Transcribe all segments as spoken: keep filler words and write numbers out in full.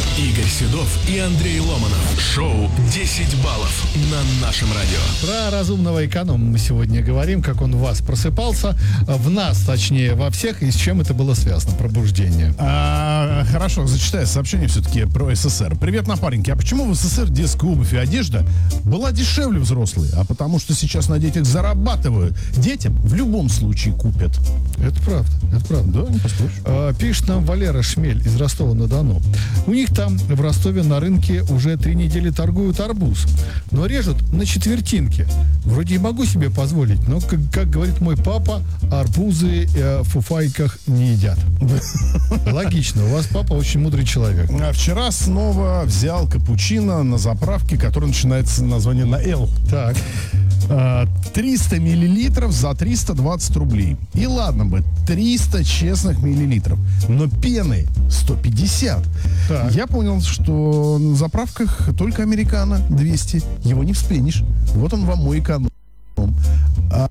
Игорь Седов и Андрей Ломанов. Шоу десять баллов на нашем радио. Про разумного эконома мы сегодня говорим, как он в вас просыпался, в нас, точнее, во всех, и с чем это было связано, пробуждение. А, хорошо, зачитаю сообщение все-таки про СССР. Привет, напарники. А почему в СССР детская обувь и одежда была дешевле взрослой? А потому что сейчас на детях зарабатывают. Детям в любом случае купят. Это правда, это правда. Да, не поспоришь. А, пишет нам Валера Шмель из Ростова-на-Дону. У них там в Ростове на рынке уже три недели торгуют арбуз, но режут на четвертинки. Вроде и могу себе позволить, но, как, как говорит мой папа, арбузы э, в фуфайках не едят. Логично, у вас папа очень мудрый человек. А вчера снова взял капучино на заправке, которая начинается название на «Л». Так. триста миллилитров за триста двадцать рублей. И ладно бы, триста честных миллилитров. Но пены сто пятьдесят. Так. Я понял, что на заправках только американо двести. Его не вспенишь. Вот он вам мой эконом. А,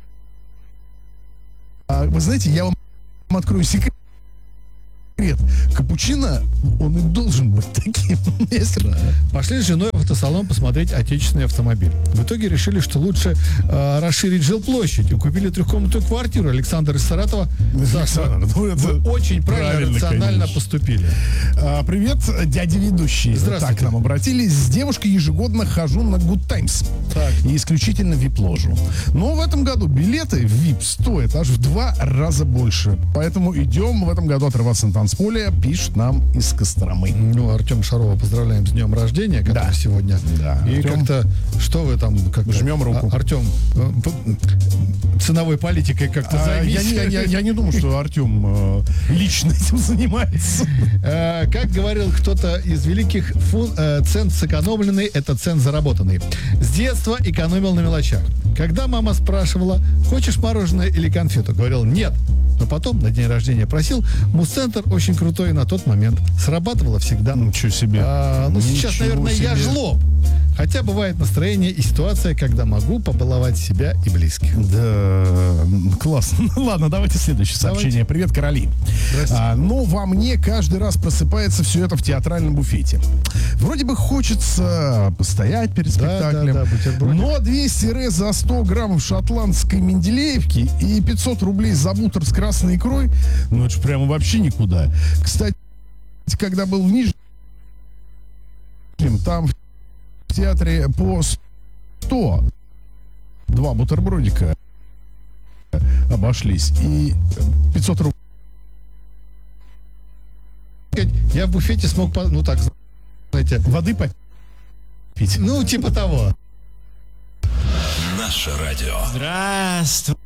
а, вы знаете, я вам открою секрет. Капучино, он и должен быть таким. Если... Пошли с женой в автосалон посмотреть отечественный автомобиль. В итоге решили, что лучше э, расширить жилплощадь и купили трехкомнатную квартиру. Александр из Саратова. Саша, ну, вы очень правильно, правильно, рационально конечно. поступили. А, привет, дядя ведущий. Здравствуйте. Так к нам обратились. С девушкой ежегодно хожу на Good Times. Так. И исключительно в ви ай-ложу. Но в этом году билеты в ви ай пи стоят аж в два раза больше. Поэтому идем в этом году отрываться на танцполе, пишет нам из Костромы. Ну, Артем Шарова поздравляем с днем рождения, который Да. сегодня. Да. И Артем, как-то, что вы там... Как жмем руку. А, Артем, э, п- ценовой политикой как-то А, займись. я, не, я, я не думаю, что Артем э, лично этим занимается. Э, Как говорил кто-то из великих, фун, э, цент сэкономленный – это цент заработанный. С детства экономил на мелочах. Когда мама спрашивала, хочешь мороженое или конфету, говорил нет. Но потом на день рождения просил. Муз-центр очень крутой на тот момент. Срабатывало всегда. Ничего себе. А, ну, сейчас, Ничего наверное, я себе. жлоб. Хотя бывает настроение и ситуация, когда могу побаловать себя и близких. Да, классно. Ладно, давайте следующее Давайте. сообщение. Привет, короли. А, но во мне каждый раз просыпается все это в театральном буфете. Вроде бы хочется постоять перед Да, спектаклем, да, да, бутербродик. но двести ре за сто граммов шотландской менделеевки и пятьсот рублей за бутер с красной икрой, ну это же прямо вообще никуда. Кстати, когда был в Нижнем, там в театре по сто два бутербродика обошлись и пятьсот рублей. Я в буфете смог, по- ну так, знаете, Воды попить. ну типа того. Наше радио. Здравствуй.